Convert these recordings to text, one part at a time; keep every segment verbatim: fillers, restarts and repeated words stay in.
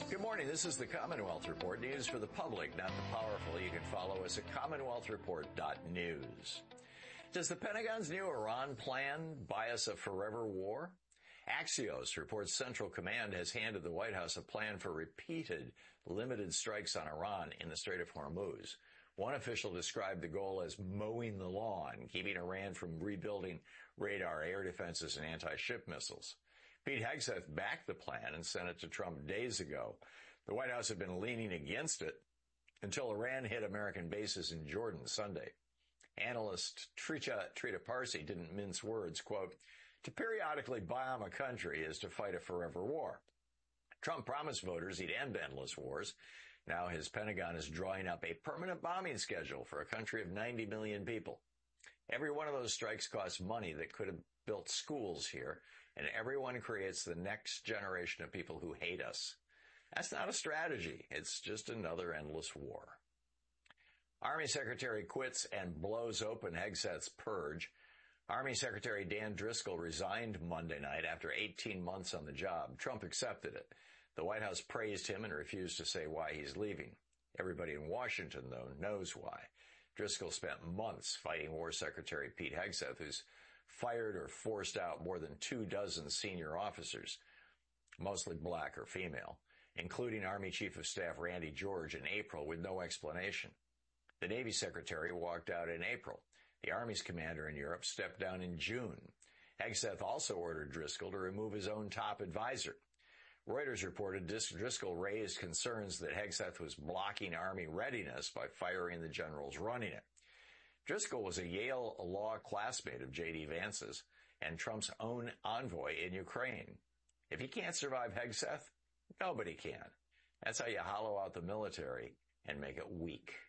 Good morning. This is the Commonwealth Report, news for the public, not the powerful. You can follow us at commonwealth report dot news. Does the Pentagon's new Iran plan buy us a forever war? Axios reports Central Command has handed the White House a plan for repeated limited strikes on Iran in the Strait of Hormuz. One official described the goal as mowing the lawn, keeping Iran from rebuilding radar, air defenses, and anti-ship missiles. Pete Hegseth backed the plan and sent it to Trump days ago. The White House had been leaning against it until Iran hit American bases in Jordan Sunday. Analyst Trita, Trita Parsi didn't mince words, quote, "To periodically bomb a country is to fight a forever war." Trump promised voters he'd end endless wars. Now his Pentagon is drawing up a permanent bombing schedule for a country of ninety million people. Every one of those strikes costs money that could have built schools here, and everyone creates the next generation of people who hate us. That's not a strategy. It's just another endless war. Army Secretary quits and blows open Hegseth's purge. Army Secretary Dan Driscoll resigned Monday night after eighteen months on the job. Trump accepted it. The White House praised him and refused to say why he's leaving. Everybody in Washington, though, knows why. Driscoll spent months fighting War Secretary Pete Hegseth, who's fired or forced out more than two dozen senior officers, mostly black or female, including Army Chief of Staff Randy George in April with no explanation. The Navy Secretary walked out in April. The Army's commander in Europe stepped down in June. Hegseth also ordered Driscoll to remove his own top advisor. Reuters reported Driscoll raised concerns that Hegseth was blocking Army readiness by firing the generals running it. Driscoll was a Yale law classmate of J D Vance's and Trump's own envoy in Ukraine. If he can't survive Hegseth, nobody can. That's how you hollow out the military and make it weak.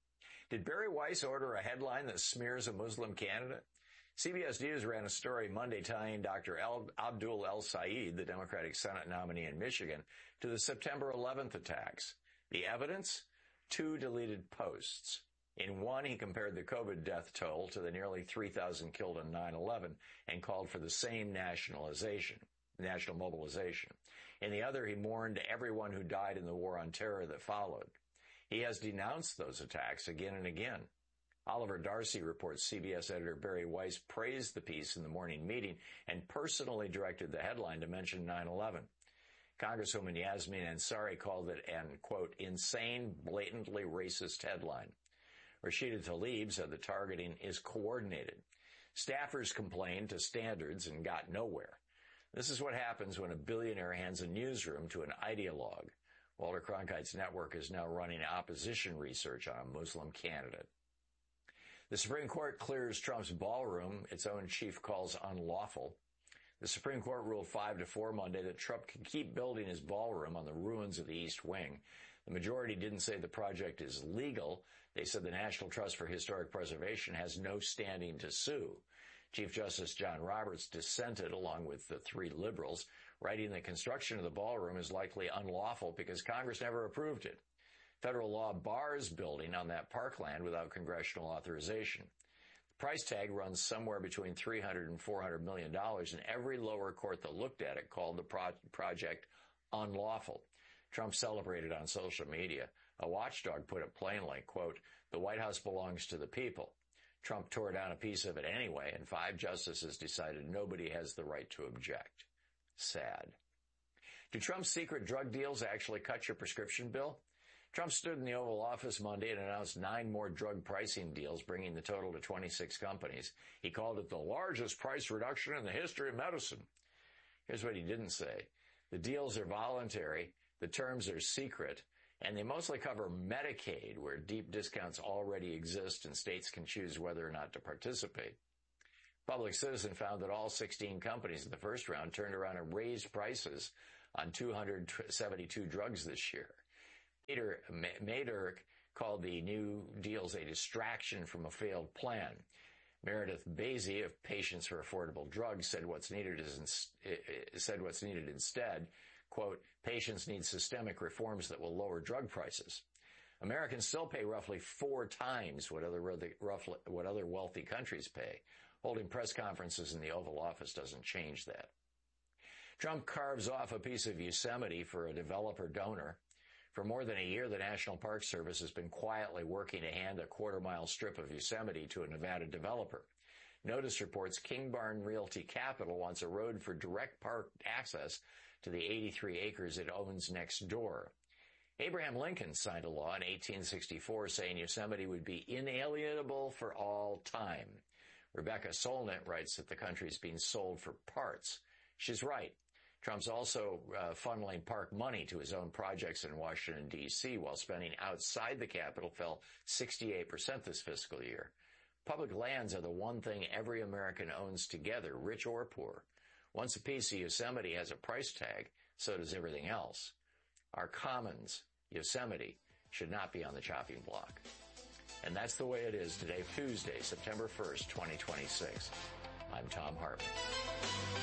Did Bari Weiss order a headline that smears a Muslim candidate? C B S News ran a story Monday tying Doctor El- Abdul El-Sayed, the Democratic Senate nominee in Michigan, to the September eleventh attacks. The evidence? Two deleted posts. In one, he compared the COVID death toll to the nearly three thousand killed on nine eleven and called for the same nationalization, national mobilization. In the other, he mourned everyone who died in the war on terror that followed. He has denounced those attacks again and again. Oliver Darcy reports C B S editor Bari Weiss praised the piece in the morning meeting and personally directed the headline to mention nine eleven. Congresswoman Yasmin Ansari called it an, quote, insane, blatantly racist headline. Rashida Tlaib said the targeting is coordinated. Staffers complained to standards and got nowhere. This is what happens when a billionaire hands a newsroom to an ideologue. Walter Cronkite's network is now running opposition research on a Muslim candidate. The Supreme Court clears Trump's ballroom, its own chief calls unlawful. The Supreme Court ruled five to four Monday that Trump can keep building his ballroom on the ruins of the East Wing. The majority didn't say the project is legal. They said the National Trust for Historic Preservation has no standing to sue. Chief Justice John Roberts dissented along with the three liberals, writing that construction of the ballroom is likely unlawful because Congress never approved it. Federal law bars building on that parkland without congressional authorization. The price tag runs somewhere between three hundred and four hundred million dollars, and every lower court that looked at it called the pro- project unlawful. Trump celebrated on social media. A watchdog put it plainly, quote, "The White House belongs to the people." Trump tore down a piece of it anyway, and five justices decided nobody has the right to object. Sad. Do Trump's secret drug deals actually cut your prescription bill? Trump stood in the Oval Office Monday and announced nine more drug pricing deals, bringing the total to twenty-six companies. He called it the largest price reduction in the history of medicine. Here's what he didn't say. The deals are voluntary, the terms are secret, and they mostly cover Medicaid, where deep discounts already exist and states can choose whether or not to participate. Public Citizen found that all sixteen companies in the first round turned around and raised prices on two hundred seventy-two drugs this year. Peter Maderk called the new deals a distraction from a failed plan. Meredith Basie of Patients for Affordable Drugs said what's needed is in, said what's needed instead, quote, patients need systemic reforms that will lower drug prices. Americans still pay roughly four times what other roughly, what other wealthy countries pay. Holding press conferences in the Oval Office doesn't change that. Trump carves off a piece of Yosemite for a developer donor. For more than a year, the National Park Service has been quietly working to hand a quarter-mile strip of Yosemite to a Nevada developer. Notice reports King Barn Realty Capital wants a road for direct park access to the eighty-three acres it owns next door. Abraham Lincoln signed a law in eighteen sixty-four saying Yosemite would be inalienable for all time. Rebecca Solnit writes that the country is being sold for parts. She's right. Trump's also uh, funneling park money to his own projects in Washington, D C, while spending outside the Capitol fell sixty-eight percent this fiscal year. Public lands are the one thing every American owns together, rich or poor. Once a piece of Yosemite has a price tag, so does everything else. Our commons, Yosemite, should not be on the chopping block. And that's the way it is today, Tuesday, September first, twenty twenty-six. I'm Thom Hartmann.